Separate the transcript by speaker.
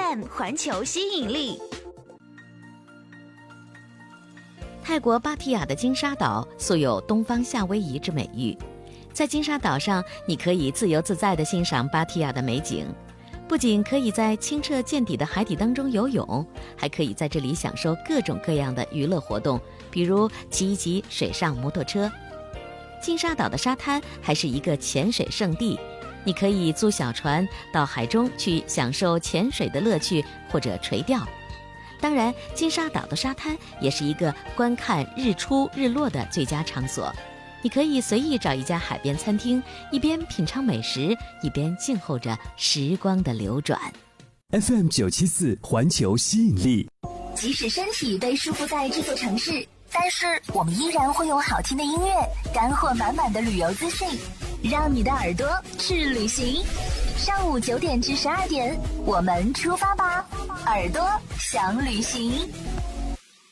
Speaker 1: FM 环球吸引力。
Speaker 2: 泰国芭提雅的金沙岛素有东方夏威夷之美誉，在金沙岛上，你可以自由自在地欣赏芭提雅的美景，不仅可以在清澈见底的海底当中游泳，还可以在这里享受各种各样的娱乐活动，比如骑一骑水上摩托车。金沙岛的沙滩还是一个潜水圣地，你可以租小船到海中去享受潜水的乐趣或者垂钓。当然，金沙岛的沙滩也是一个观看日出日落的最佳场所，你可以随意找一家海边餐厅，一边品尝美食，一边静候着时光的流转。
Speaker 3: FM 974环球吸引力。
Speaker 1: 即使身体被束缚在这座城市，但是我们依然会用好听的音乐，干货满满的旅游资讯，让你的耳朵去旅行。上午9点至12点，我们出发吧，耳朵想旅行。